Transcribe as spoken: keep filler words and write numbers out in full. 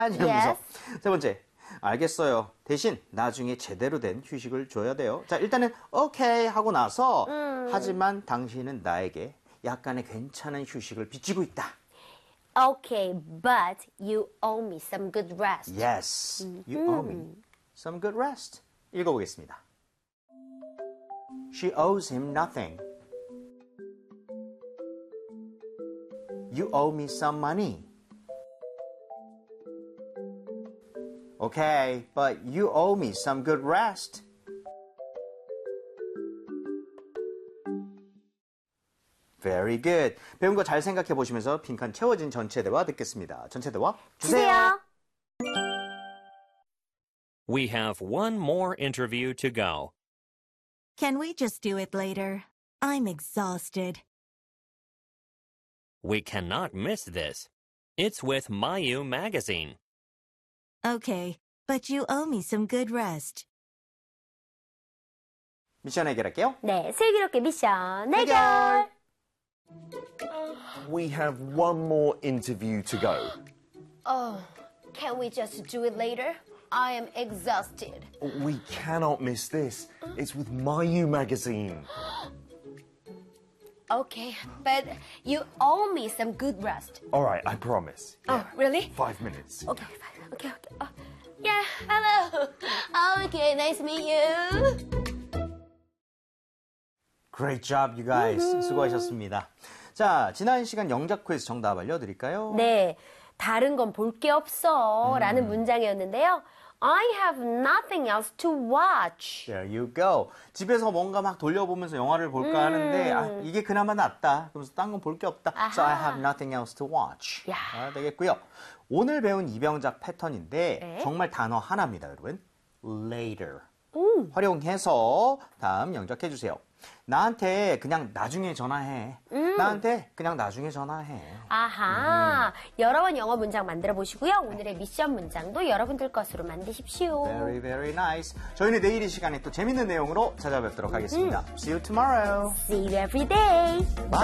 이러면서. 세 번째, 알겠어요. 대신 나중에 제대로 된 휴식을 줘야 돼요. 자, 일단은 오케이 하고 나서 음. 하지만 당신은 나에게 약간의 괜찮은 휴식을 빚지고 있다. Okay, but you owe me some good rest. Yes, you owe me some good rest. 읽어보겠습니다. She owes him nothing. You owe me some money. Okay, but you owe me some good rest. Very good. 배운 거 잘 생각해 보시면서 빈칸 채워진 전체 대화 듣겠습니다. 전체 대화 주세요. 주세요. We have one more interview to go. Can we just do it later? I'm exhausted. We cannot miss this. It's with Mayu magazine. Okay, but you owe me some good rest. 미션 해결할게요. 네, 슬기롭게 미션 해결. 해결. We have one more interview to go. Oh, can we just do it later? I am exhausted. We cannot miss this. It's with Mayu magazine. Okay, but you owe me some good rest. All right, I promise. Oh, really? Five minutes. Okay, fine. Okay, okay. Oh, yeah, hello. Okay, nice to meet you. Great job, you guys. 수고하셨습니다. 자, 지난 시간 영작 퀴즈 정답 알려드릴까요? 네, 다른 건 볼 게 없어 라는 문장이었는데요. I have nothing else to watch. There you go. 집에서 뭔가 막 돌려보면서 영화를 볼까 하는데 아, 이게 그나마 낫다. 그러면서 딴 건 볼 게 없다. 아하. So I have nothing else to watch. 야. 아, 되겠고요. 오늘 배운 이병작 패턴인데 네. 정말 단어 하나입니다, 여러분. Later. 음. 활용해서 다음 영작해 주세요. 나한테 그냥 나중에 전화해. 음. 나한테 그냥 나중에 전화해. 아하, 여러 번 영어 문장 만들어 보시고요. 오늘의 미션 문장도 여러분들 것으로 만드십시오. Very, very nice. 저희는 내일 이 시간에 또 재밌는 내용으로 찾아뵙도록 하겠습니다. See you tomorrow. See you every day.